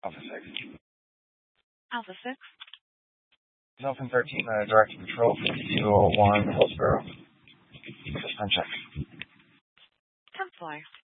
Alpha 6. Alpha 6. Delphin 13, direct control for 201 Hillsborough. Suspend check. 10 Flyer.